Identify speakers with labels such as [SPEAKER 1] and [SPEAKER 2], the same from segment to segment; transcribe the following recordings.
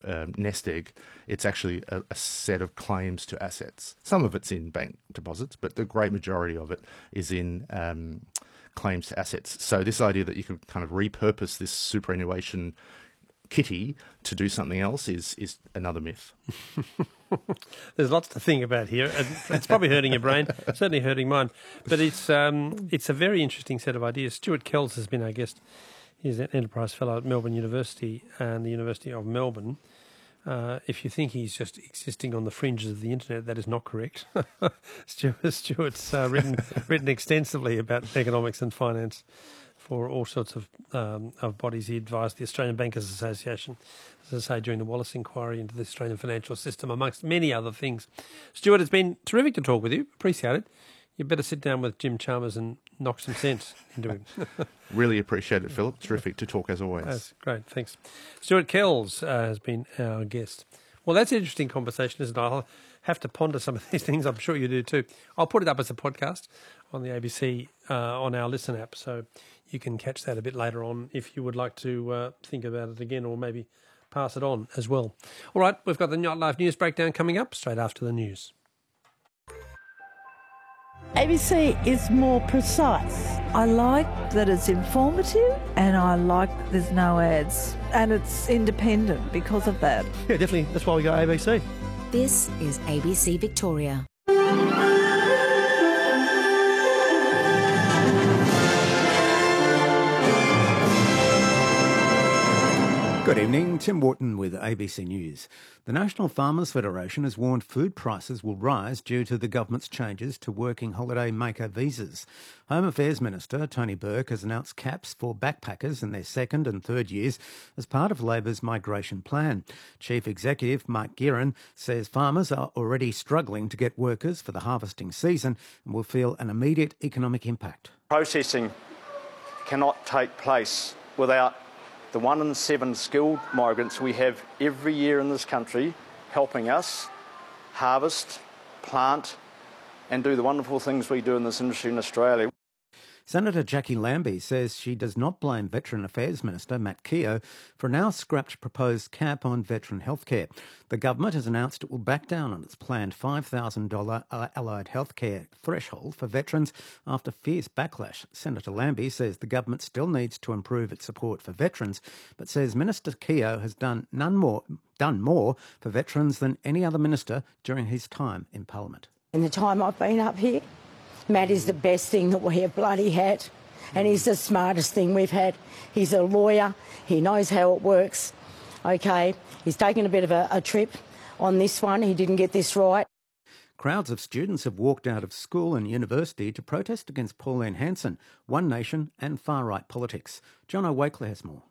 [SPEAKER 1] nest egg. It's actually a set of claims to assets. Some of it's in bank deposits, but the great majority of it is in claims to assets. So this idea that you can kind of repurpose this superannuation kitty to do something else is another myth.
[SPEAKER 2] There's lots to think about here. It's probably hurting your brain, certainly hurting mine. But it's a very interesting set of ideas. Stuart Kells has been our guest. He's an Enterprise Fellow at Melbourne University and the University of Melbourne. If you think he's just existing on the fringes of the internet, that is not correct. Stuart's written extensively about economics and finance for all sorts of bodies. He advised the Australian Bankers Association, as I say, during the Wallace inquiry into the Australian financial system, amongst many other things. Stuart, it's been terrific to talk with you. Appreciate it. You better sit down with Jim Chalmers and knock some sense into him.
[SPEAKER 1] Really appreciate it, Philip. Terrific to talk as always.
[SPEAKER 2] That's great. Thanks. Stuart Kells has been our guest. Well, that's an interesting conversation, isn't it? I'll have to ponder some of these things. I'm sure you do too. I'll put it up as a podcast on the ABC on our Listen app, so you can catch that a bit later on if you would like to think about it again or maybe pass it on as well. All right, we've got the Nightlife News Breakdown coming up straight after the news.
[SPEAKER 3] ABC is more precise.
[SPEAKER 4] I like that it's informative and I like that there's no ads. And it's independent because of that.
[SPEAKER 2] Yeah, definitely. That's why we got ABC.
[SPEAKER 5] This is ABC Victoria.
[SPEAKER 6] Good evening, Tim Wharton with ABC News. The National Farmers Federation has warned food prices will rise due to the government's changes to working holiday maker visas. Home Affairs Minister Tony Burke has announced caps for backpackers in their second and third years as part of Labor's migration plan. Chief Executive Mark Guerin says farmers are already struggling to get workers for the harvesting season and will feel an immediate economic impact.
[SPEAKER 7] Processing cannot take place without the 1 in 7 skilled migrants we have every year in this country helping us harvest, plant and do the wonderful things we do in this industry in Australia.
[SPEAKER 6] Senator Jackie Lambie says she does not blame Veteran Affairs Minister Matt Keogh for a now scrapped proposed cap on veteran healthcare. The government has announced it will back down on its planned $5,000 allied healthcare threshold for veterans after fierce backlash. Senator Lambie says the government still needs to improve its support for veterans, but says Minister Keogh has done more for veterans than any other minister during his time in Parliament.
[SPEAKER 3] In the time I've been up here, Matt is the best thing that we have bloody had, and he's the smartest thing we've had. He's a lawyer, he knows how it works. Okay, he's taken a bit of a trip on this one, he didn't get this right.
[SPEAKER 6] Crowds of students have walked out of school and university to protest against Pauline Hanson, One Nation and far-right politics. John O'Wakely has more.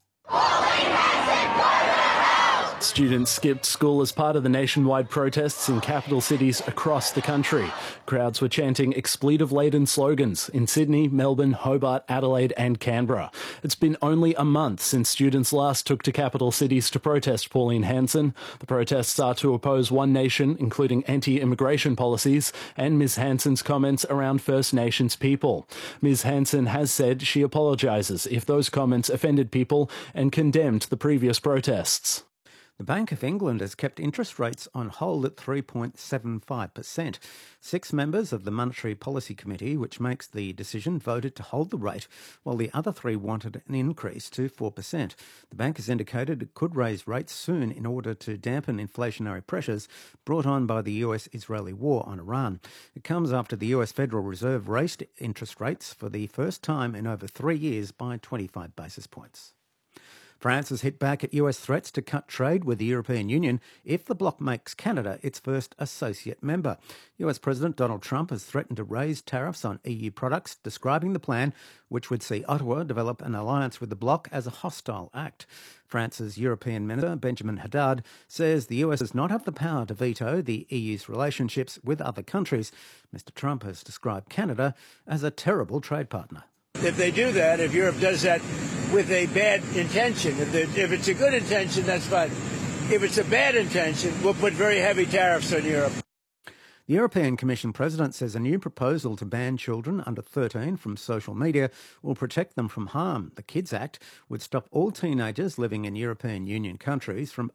[SPEAKER 8] Students skipped school as part of the nationwide protests in capital cities across the country. Crowds were chanting expletive-laden slogans in Sydney, Melbourne, Hobart, Adelaide and Canberra. It's been only a month since students last took to capital cities to protest Pauline Hanson. The protests are to oppose One Nation, including anti-immigration policies, and Ms Hanson's comments around First Nations people. Ms Hanson has said she apologises if those comments offended people and condemned the previous protests.
[SPEAKER 6] The Bank of England has kept interest rates on hold at 3.75%. 6 members of the Monetary Policy Committee, which makes the decision, voted to hold the rate, while the other 3 wanted an increase to 4%. The bank has indicated it could raise rates soon in order to dampen inflationary pressures brought on by the US-Israeli war on Iran. It comes after the US Federal Reserve raised interest rates for the first time in over 3 years by 25 basis points. France has hit back at US threats to cut trade with the European Union if the bloc makes Canada its first associate member. US President Donald Trump has threatened to raise tariffs on EU products, describing the plan, which would see Ottawa develop an alliance with the bloc, as a hostile act. France's European Minister, Benjamin Haddad, says the US does not have the power to veto the EU's relationships with other countries. Mr Trump has described Canada as a terrible trade partner.
[SPEAKER 9] If they do that, if Europe does that with a bad intention, if it's a good intention, that's fine. If it's a bad intention, we'll put very heavy tariffs on Europe.
[SPEAKER 6] The European Commission President says a new proposal to ban children under 13 from social media will protect them from harm. The Kids Act would stop all teenagers living in European Union countries from